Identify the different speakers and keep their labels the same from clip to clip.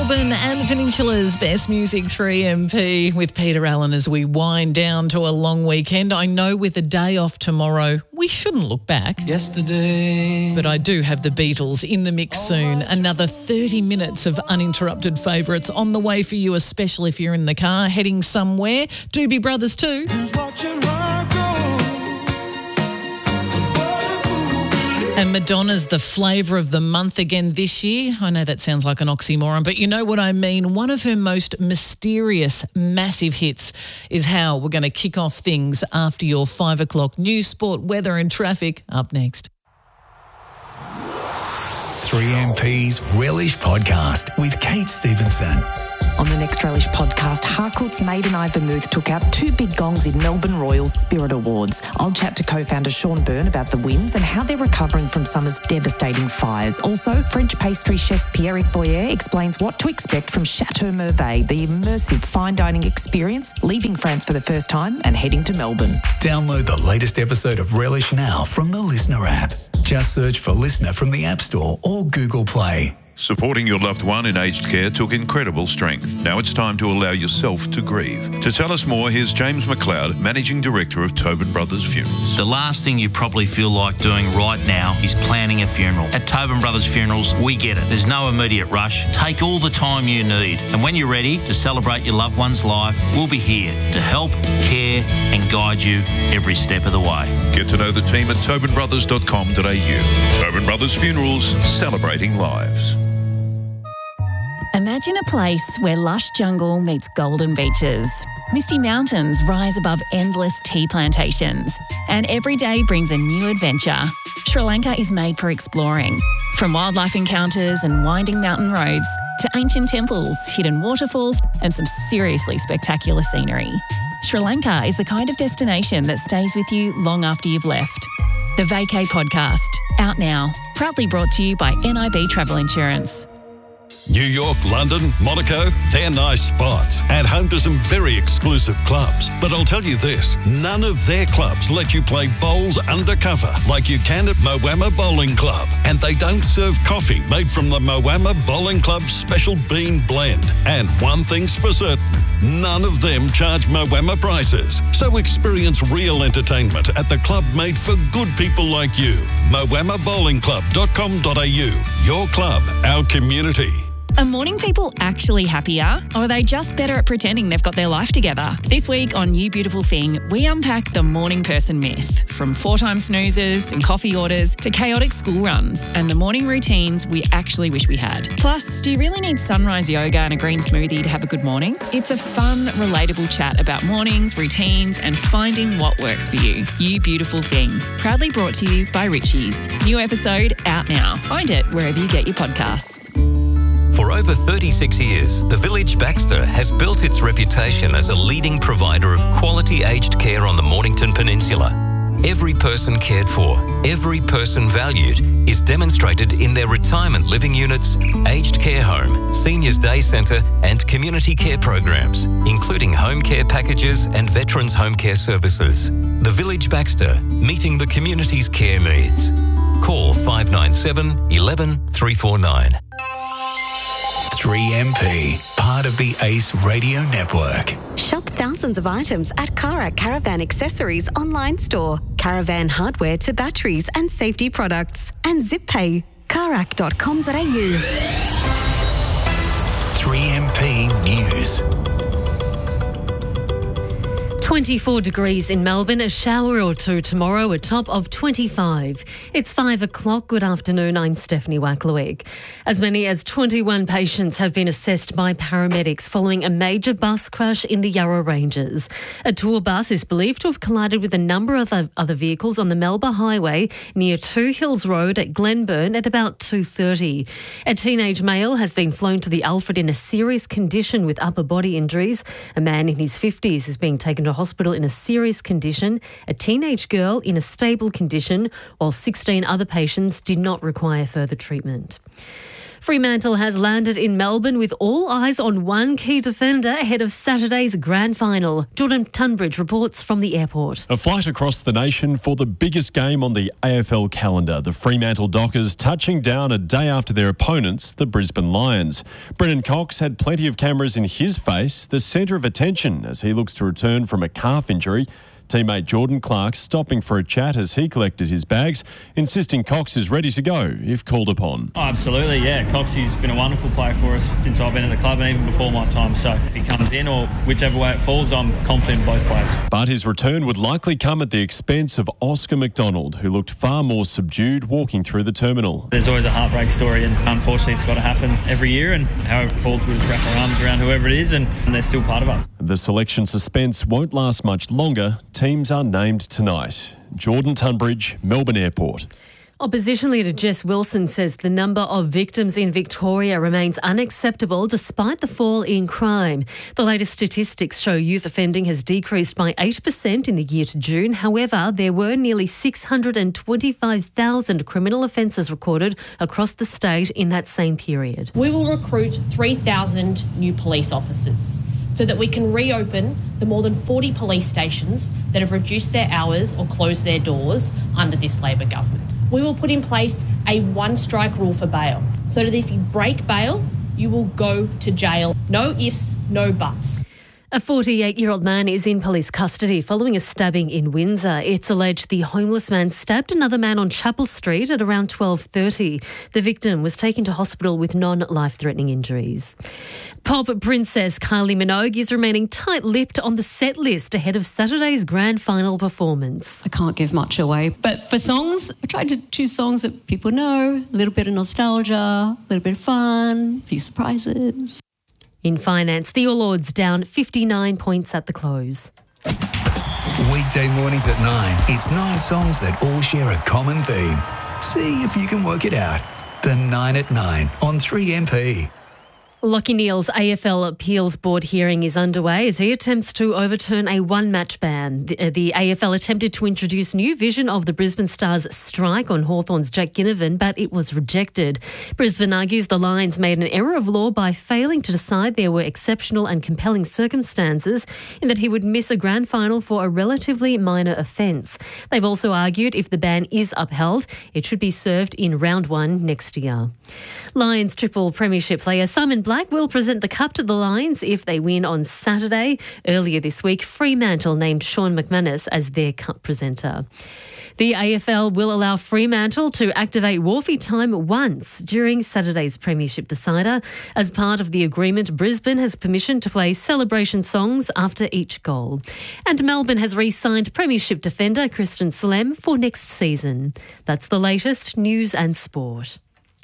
Speaker 1: Melbourne and the Peninsula's best music, 3MP, with Peter Allen as we wind down to a long weekend. I know with a day off tomorrow, we shouldn't look back.
Speaker 2: Yesterday.
Speaker 1: But I do have the Beatles in the mix soon. Another 30 minutes of uninterrupted favourites on the way for you, especially if you're in the car heading somewhere. Doobie Brothers too. And Madonna's the flavour of the month again this year. I know that sounds like an oxymoron, but you know what I mean. One of her most mysterious, massive hits is how we're going to kick off things after your 5 o'clock news, sport, weather and traffic up next.
Speaker 3: 3MP's Relish Podcast with Kate Stevenson.
Speaker 4: On the next Relish Podcast, Harcourt's Maiden Eye Vermouth took out 2 big gongs in Melbourne Royals Spirit Awards. I'll chat to co-founder Sean Byrne about the wins and how they're recovering from summer's devastating fires. Also, French pastry chef Pierrick Boyer explains what to expect from Chateau Merveille, the immersive fine dining experience, leaving France for the first time and heading to Melbourne.
Speaker 3: Download the latest episode of Relish now from the Listener app. Just search for Listener from the App Store or Google Play.
Speaker 5: Supporting your loved one in aged care took incredible strength. Now it's time to allow yourself to grieve. To tell us more, here's James McLeod, Managing Director of Tobin Brothers Funerals.
Speaker 6: The last thing you probably feel like doing right now is planning a funeral. At Tobin Brothers Funerals, we get it. There's no immediate rush. Take all the time you need. And when you're ready to celebrate your loved one's life, we'll be here to help, care and guide you every step of the way.
Speaker 5: Get to know the team at tobinbrothers.com.au. Tobin Brothers Funerals, celebrating lives.
Speaker 7: Imagine a place where lush jungle meets golden beaches. Misty mountains rise above endless tea plantations. And every day brings a new adventure. Sri Lanka is made for exploring. From wildlife encounters and winding mountain roads to ancient temples, hidden waterfalls and some seriously spectacular scenery. Sri Lanka is the kind of destination that stays with you long after you've left. The Vacay Podcast, out now. Proudly brought to you by NIB Travel Insurance.
Speaker 8: New York, London, Monaco, they're nice spots and home to some very exclusive clubs. But I'll tell you this, none of their clubs let you play bowls undercover like you can at Moama Bowling Club. And they don't serve coffee made from the Moama Bowling Club's special bean blend. And one thing's for certain, none of them charge Moama prices. So experience real entertainment at the club made for good people like you. MoamaBowlingClub.com.au. Your club, our community.
Speaker 7: Are morning people actually happier, or are they just better at pretending they've got their life together? This week on You Beautiful Thing, we unpack the morning person myth, from 4-time snoozers and coffee orders to chaotic school runs and the morning routines we actually wish we had. Plus, do you really need sunrise yoga and a green smoothie to have a good morning? It's a fun, relatable chat about mornings, routines and finding what works for you. You Beautiful Thing, proudly brought to you by Richie's. New episode out now. Find it wherever you get your podcasts.
Speaker 9: For over 36 years, the Village Baxter has built its reputation as a leading provider of quality aged care on the Mornington Peninsula. Every person cared for, every person valued is demonstrated in their retirement living units, aged care home, seniors day centre and community care programs, including home care packages and veterans home care services. The Village Baxter, meeting the community's care needs. Call 597 11 349.
Speaker 3: 3MP, part of the ACE Radio Network.
Speaker 10: Shop thousands of items at Karak Caravan Accessories online store. Caravan hardware to batteries and safety products. And ZipPay. Karak.com.au.
Speaker 3: 3MP News.
Speaker 11: 24 degrees in Melbourne, a shower or two tomorrow, a top of 25. It's 5 o'clock. Good afternoon, I'm Stephanie Wacklewick. As many as 21 patients have been assessed by paramedics following a major bus crash in the Yarra Ranges. A tour bus is believed to have collided with a number of other vehicles on the Melba Highway near Two Hills Road at Glenburn at about 2:30. A teenage male has been flown to the Alfred in a serious condition with upper body injuries. A man in his 50s is being taken to hospital in a serious condition, a teenage girl in a stable condition, while 16 other patients did not require further treatment. Fremantle has landed in Melbourne with all eyes on one key defender ahead of Saturday's grand final. Jordan Tunbridge reports from the airport.
Speaker 2: A flight across the nation for the biggest game on the AFL calendar. The Fremantle Dockers touching down a day after their opponents, the Brisbane Lions. Brennan Cox had plenty of cameras in his face, the centre of attention as he looks to return from a calf injury. Teammate Jordan Clark stopping for a chat as he collected his bags, insisting Cox is ready to go if called upon.
Speaker 12: Oh, absolutely, yeah. Coxie's been a wonderful player for us since I've been at the club and even before my time. So if he comes in or whichever way it falls, I'm confident in both players.
Speaker 2: But his return would likely come at the expense of Oscar McDonald, who looked far more subdued walking through the terminal.
Speaker 12: There's always a heartbreak story and unfortunately it's got to happen every year, and however it falls, we'll just wrap our arms around whoever it is and they're still part of us.
Speaker 2: The selection suspense won't last much longer. Teams are named tonight. Jordan Tunbridge, Melbourne Airport.
Speaker 11: Opposition leader Jess Wilson says the number of victims in Victoria remains unacceptable despite the fall in crime. The latest statistics show youth offending has decreased by 8% in the year to June. However, there were nearly 625,000 criminal offences recorded across the state in that same period.
Speaker 13: We will recruit 3,000 new police officers so that we can reopen the more than 40 police stations that have reduced their hours or closed their doors under this Labor government. We will put in place a one-strike rule for bail, so that if you break bail, you will go to jail. No ifs, no buts.
Speaker 11: A 48-year-old man is in police custody following a stabbing in Windsor. It's alleged the homeless man stabbed another man on Chapel Street at around 12:30. The victim was taken to hospital with non-life-threatening injuries. Pop princess Kylie Minogue is remaining tight-lipped on the set list ahead of Saturday's grand final performance.
Speaker 14: I can't give much away, but for songs, I tried to choose songs that people know, a little bit of nostalgia, a little bit of fun, a few surprises.
Speaker 11: In finance, the All Ords down 59 points at the close.
Speaker 3: Weekday mornings at 9, it's 9 songs that all share a common theme. See if you can work it out. The 9 at 9 on 3MP.
Speaker 11: Lachie Neale's AFL Appeals Board hearing is underway as he attempts to overturn a one-match ban. The AFL attempted to introduce new vision of the Brisbane Stars' strike on Hawthorn's Jack Ginnivan, but it was rejected. Brisbane argues the Lions made an error of law by failing to decide there were exceptional and compelling circumstances in that he would miss a grand final for a relatively minor offence. They've also argued if the ban is upheld, it should be served in round 1 next year. Lions triple premiership player Simon Black will present the cup to the Lions if they win on Saturday. Earlier this week, Fremantle named Sean McManus as their cup presenter. The AFL will allow Fremantle to activate Wharfie time once during Saturday's premiership decider. As part of the agreement, Brisbane has permission to play celebration songs after each goal. And Melbourne has re-signed premiership defender Kristen Salem for next season. That's the latest news and sport.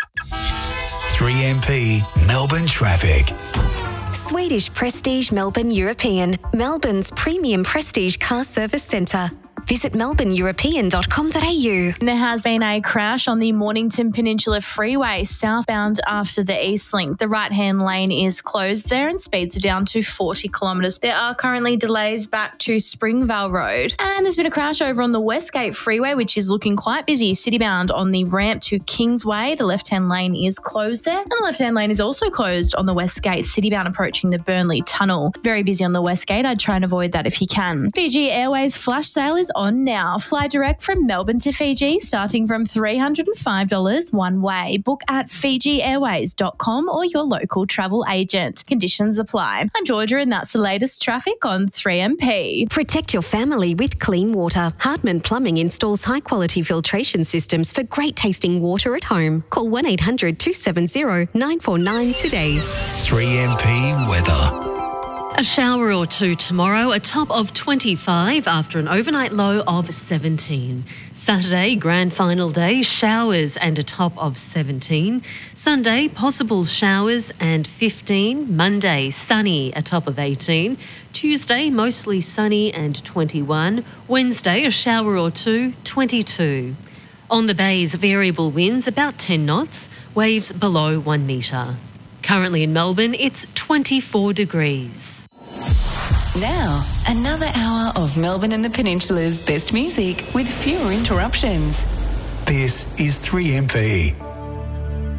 Speaker 3: 3MP Melbourne traffic.
Speaker 10: Swedish Prestige Melbourne European, Melbourne's premium prestige car service centre. Visit melbourneeuropean.com.au.
Speaker 15: There has been a crash on the Mornington Peninsula Freeway southbound after the East Link. The right-hand lane is closed there and speeds are down to 40 kilometres. There are currently delays back to Springvale Road. And there's been a crash over on the Westgate Freeway, which is looking quite busy. Citybound on the ramp to Kingsway. The left-hand lane is closed there. And the left-hand lane is also closed on the Westgate. Citybound approaching the Burnley Tunnel. Very busy on the Westgate. I'd try and avoid that if you can. Fiji Airways flash sale is on now. Fly direct from Melbourne to Fiji starting from $305 one way. Book at FijiAirways.com or your local travel agent. Conditions apply. I'm Georgia and that's the latest traffic on 3MP.
Speaker 10: Protect your family with clean water. Hardman Plumbing installs high-quality filtration systems for great tasting water at home. Call 1-800-270-949 today.
Speaker 3: 3MP weather.
Speaker 11: A shower or two tomorrow, a top of 25 after an overnight low of 17. Saturday, grand final day, showers and a top of 17. Sunday, possible showers and 15. Monday, sunny, a top of 18. Tuesday, mostly sunny and 21. Wednesday, a shower or two, 22. On the bays, variable winds about 10 knots, waves below 1 metre. Currently in Melbourne, it's 24 degrees.
Speaker 16: Now, another hour of Melbourne and the Peninsula's best music with fewer interruptions.
Speaker 3: This is 3MP.